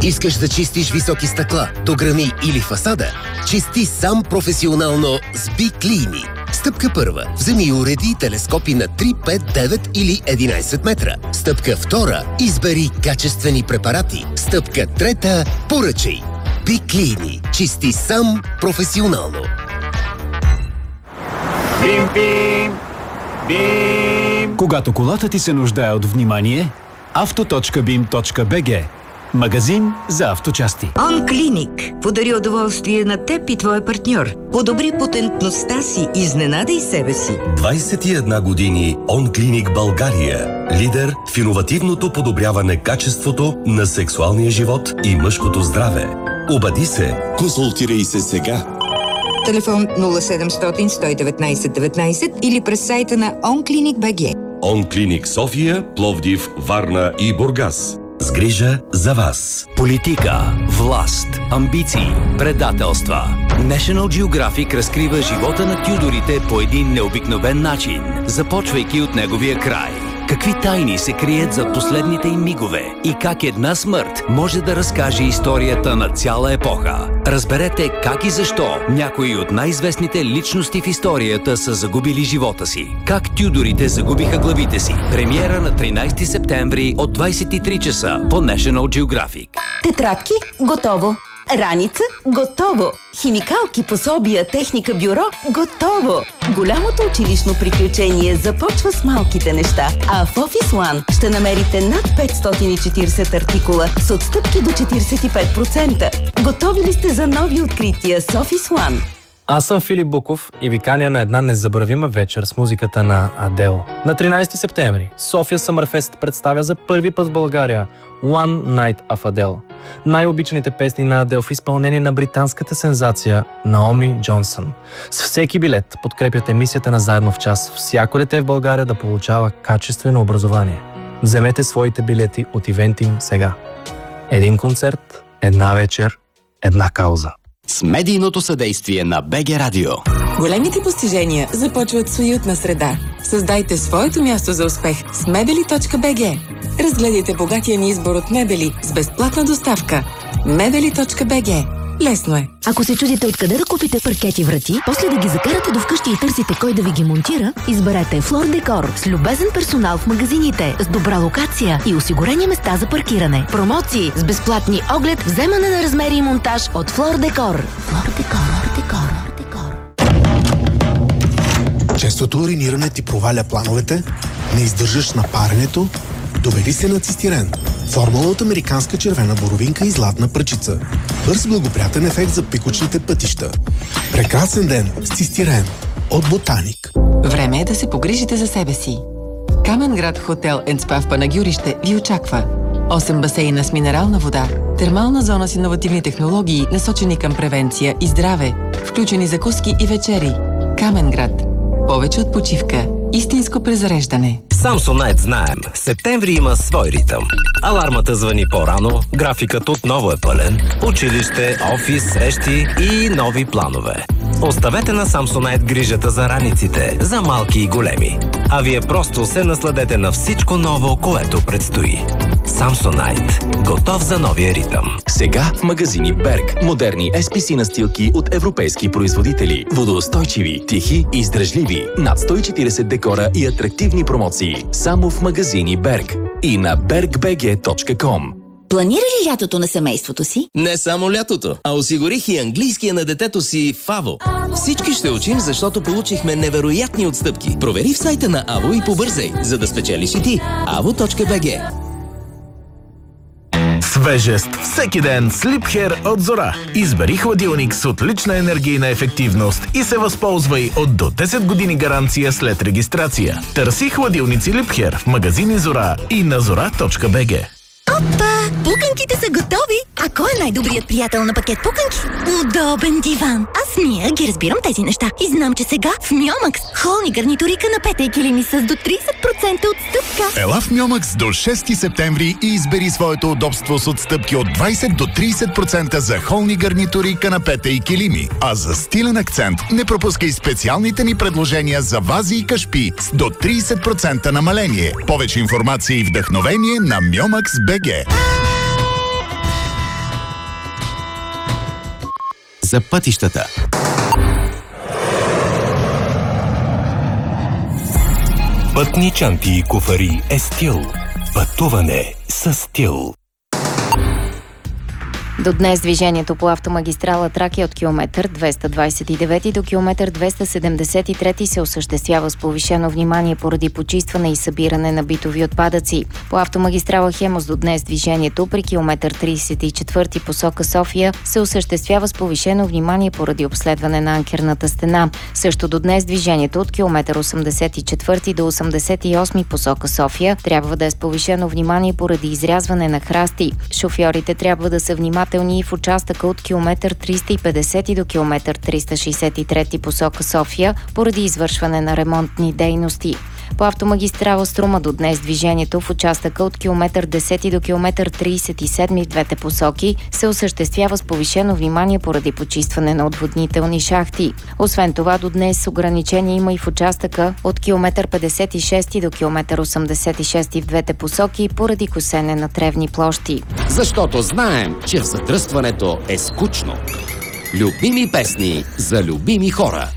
Искаш да чистиш високи стъкла, дограми или фасада? Чисти сам професионално с Биклини. Стъпка първа. Вземи и уреди телескопи на 3, 5, 9 или 11 метра. Стъпка втора. Избери качествени препарати. Стъпка трета. Поръчай. Биклини. Чисти сам професионално. Бим-бим! Бим! Когато колата ти се нуждае от внимание, auto.bim.bg. Магазин за авточасти. OnClinic подари удоволствие на теб и твоя партньор. Подобри потентността си, изненадай себе си. 21 години OnClinic България. Лидер в иновативното подобряване качеството на сексуалния живот и мъжкото здраве. Обади се. Консултирай се сега. Телефон 0700 119 19 или през сайта на OnClinic.bg. OnClinic София, Пловдив, Варна и Бургас. С грижа за вас. Политика, власт, амбиции, предателства. National Geographic разкрива живота на Тюдорите по един необикновен начин, започвайки от неговия край. Какви тайни се крият зад последните им мигове и как една смърт може да разкаже историята на цяла епоха. Разберете как и защо някои от най-известните личности в историята са загубили живота си. Как Тюдорите загубиха главите си. Премиера на 13 септември от 23 часа по National Geographic. Тетрадки – готово. Раница – готово. Химикалки, пособия, техника, бюро – готово. Голямото училищно приключение започва с малките неща, а в Office One ще намерите над 540 артикула с отстъпки до 45%. Готови ли сте за нови открития с Office One? Аз съм Филип Буков и ви каня на една незабравима вечер с музиката на Адел. На 13 септември София Съмърфест представя за първи път в България One Night of Adele. Най-обичаните песни на Адел в изпълнение на британската сензация Наоми Джонсън. С всеки билет подкрепят емисията на Заедно в час. Всяко дете в България да получава качествено образование. Вземете своите билети от Ивентим сега. Един концерт, една вечер, една кауза. С медийното съдействие на БГ Радио. Големите постижения започват с уютна среда. Създайте своето място за успех с мебели.bg. Разгледайте богатия ни избор от мебели с безплатна доставка. Мебели.bg. Лесно е. Ако се чудите откъде да купите паркети врати, после да ги закарате до вкъщи и търсите кой да ви ги монтира, изберете Флор Декор с любезен персонал в магазините, с добра локация и осигурени места за паркиране. Промоции с безплатни оглед, вземане на размери и монтаж от Флор Декор. Флор Декор. Честото уриниране ти проваля плановете, не издържаш на паренето, доведи се на цистирен. Формула от американска червена боровинка и златна пръчица. Бърз благоприятен ефект за пикочните пътища. Прекрасен ден с цистирен от Ботаник. Време е да се погрижите за себе си. Каменград Хотел & Спа в Панагюрище ви очаква. 8 басейна с минерална вода, термална зона с иновативни технологии, насочени към превенция и здраве, включени закуски и вечери. Каменград. Повече от почивка. Истинско презареждане. В Samsonite знаем, септември има свой ритъм. Алармата звъни по-рано, графикът отново е пълен, училище, офис, срещи и нови планове. Оставете на Samsonite грижата за раниците, за малки и големи. А вие просто се насладете на всичко ново, което предстои. Samsonite. Готов за новия ритъм. Сега в магазини Берг. Модерни SPC настилки от европейски производители. Водоустойчиви, тихи и издръжливи. Над 140 декора и атрактивни промоции. Само в магазини Берг. И на bergbg.com. Планира ли лятото на семейството си? Не само лятото, а осигурих и английския на детето си в АВО. Всички ще учим, защото получихме невероятни отстъпки. Провери в сайта на АВО и побързай, за да спечелиш и ти. avo.bg. Свежест всеки ден с Liebherr от Зора. Избери хладилник с отлична енергийна ефективност и се възползвай от до 10 години гаранция след регистрация. Търси хладилници Liebherr в магазини Зора и на zora.bg. Опа! Пуканките са готови! А кой е най-добрият приятел на пакет пуканки? Удобен диван! Аз Мия ги разбирам тези неща. И знам, че сега в Мьомакс холни гарнитури, канапета и килими с до 30% отстъпка. Ела в Мьомакс до 6 септември и избери своето удобство с отстъпки от 20 до 30% за холни гарнитури, канапета и килими. А за стилен акцент не пропускай специалните ни предложения за вази и кашпи с до 30% намаление. Повече информация и вдъхновение на Myomax.bg. за пътищата. Пътни чанти и куфари е стил. Пътуване с стил. До днес движението по автомагистрала Тракия от километър 229 до километър 273 се осъществява с повишено внимание поради почистване и събиране на битови отпадъци. По автомагистрала Хемус до днес движението при километър 34 посока София се осъществява с повишено внимание поради обследване на анкерната стена. Също до днес движението от километър 84 до 88 посока София трябва да е с повишено внимание поради изрязване на храсти. Шофьорите трябва да са внимателни и в участъка от километър 350 до километър 363 посока София поради извършване на ремонтни дейности. По автомагистрала Струма до днес движението в участъка от километър 10 до километър 37 в двете посоки се осъществява с повишено внимание поради почистване на отводнителни шахти. Освен това, до днес ограничение има и в участъка от километър 56 до километър 86 в двете посоки поради косене на тревни площи. Защото знаем, че задръстването е скучно. Любими песни за любими хора.